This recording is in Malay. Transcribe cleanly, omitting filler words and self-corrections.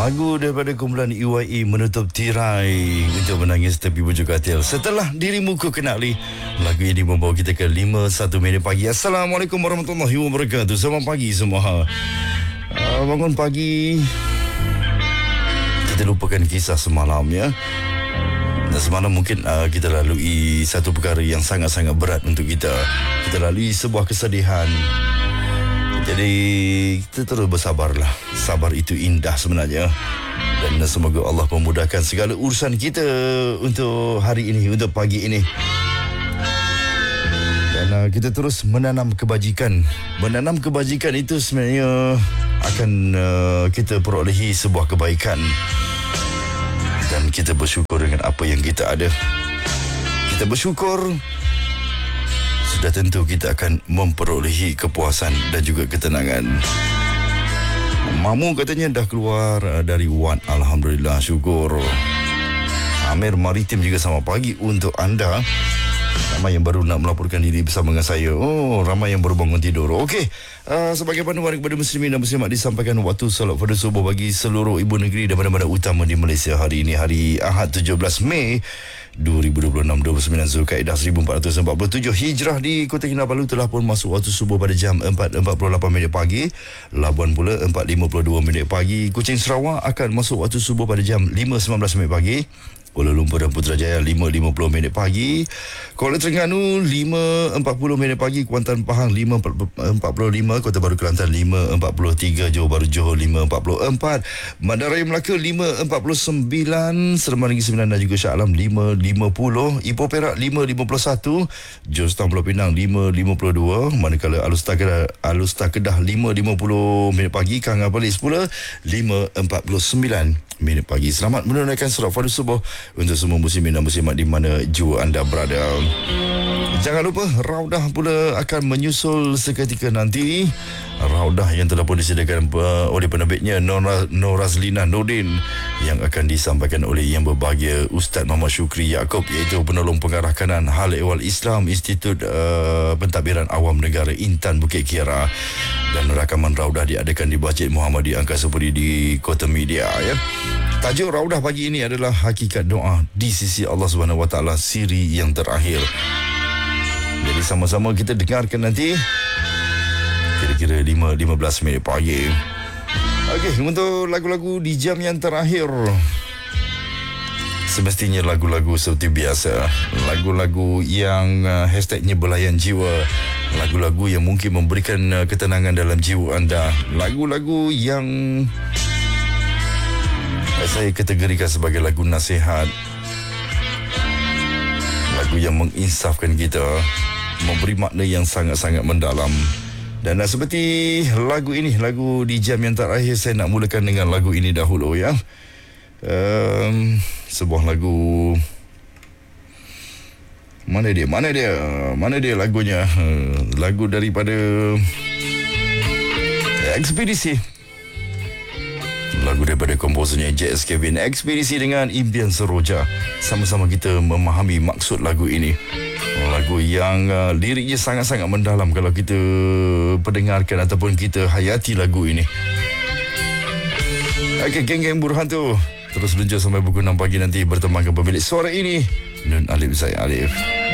Lagu daripada kumpulan EYE menutup tirai untuk menangis tepi bujuk katil. Setelah dirimu ku kenali, lagu ini membawa kita ke 5:01 minit pagi. Assalamualaikum warahmatullahi wabarakatuh. Selamat pagi semua. Bangun pagi, kita lupakan kisah semalam ya. Dan semalam mungkin kita lalui satu perkara yang sangat-sangat berat untuk kita. Kita lalui sebuah kesedihan. Jadi kita terus bersabarlah. Sabar itu indah sebenarnya. Dan semoga Allah memudahkan segala urusan kita untuk hari ini, untuk pagi ini. Dan kita terus menanam kebajikan. Menanam kebajikan itu sebenarnya akan kita perolehi sebuah kebaikan. Dan kita bersyukur dengan apa yang kita ada. Kita bersyukur, sudah tentu kita akan memperolehi kepuasan dan juga ketenangan. Mamu katanya dah keluar dari Wan. Alhamdulillah, syukur. Amir Maritim juga selamat pagi untuk anda. Ramai yang baru nak melaporkan diri bersama dengan saya. Oh, ramai yang baru bangun tidur. Okey, sebagai panduan kepada muslimin dan muslimat, disampaikan waktu solat pada subuh bagi seluruh ibu negeri dan mana-mana utama di Malaysia hari ini, hari Ahad 17 Mei 2026, 29 Zulkaidah 1447 Hijrah. Di Kota Kinabalu telah pun masuk waktu subuh pada jam 4.48 minit pagi. Labuan pula 4.52 minit pagi. Kuching Sarawak akan masuk waktu subuh pada jam 5.19 minit pagi. Kuala Lumpur dan Putrajaya 5.50 minit pagi. Kuala Terengganu 5.40 minit pagi. Kuantan Pahang 5.45. Kota Baru Kelantan 5.43. Johor Bahru Johor 5.44. Bandaraya Melaka 5.49. Seremban Negeri Sembilan dan juga Shah Alam 5.50. Ipoh Perak 5.51. Johor Pulau Pinang 5.52. Manakala Alustar Kedah 5.50 minit pagi. Kangar Perlis pula 5.49 minit pagi. Selamat menunaikan solat fardu subuh untuk semua muslimin dan muslimat di mana jua anda berada. Jangan lupa Raudah pula akan menyusul seketika nanti. Raudah yang telah pun disediakan oleh penerbitnya Norazlina Nordin, yang akan disampaikan oleh Yang Berbahagia Ustaz Muhammad Syukri Yaakob, iaitu penolong pengarah kanan Hal Ehwal Islam Institut Pentadbiran Awam Negara Intan Bukit Kiara. Dan rakaman Raudah diadakan di Masjid Muhammadiyah Angkasa Puri di Kota Media ya. Tajuk Raudah pagi ini adalah Hakikat Doa di Sisi Allah Subhanahu Wa Taala, Siri yang Terakhir. Jadi sama-sama kita dengarkan nanti kira-kira 5.15 minit pagi. Okey, untuk lagu-lagu di jam yang terakhir, semestinya lagu-lagu seperti biasa. Lagu-lagu yang hashtagnya belayan jiwa. Lagu-lagu yang mungkin memberikan ketenangan dalam jiwa anda. Lagu-lagu yang saya kategorikan sebagai lagu nasihat. Lagu yang menginsafkan kita, memberi makna yang sangat-sangat mendalam. Dan seperti lagu ini, lagu di jam yang terakhir, saya nak mulakan dengan lagu ini dahulu ya. Sebuah lagu, Mana dia lagunya? Lagu daripada Ekspedisi. Lagu daripada komposernya J.S. Kevin. Ekspedisi dengan Impian Seroja. Sama-sama kita memahami maksud lagu ini. Lagu yang liriknya sangat-sangat mendalam kalau kita pendengarkan ataupun kita hayati lagu ini. Okey, geng-geng Buruhan tu terus luncur sampai pukul 6 pagi nanti bertemankan pemilik suara ini, Nun Alif Zaid Alif.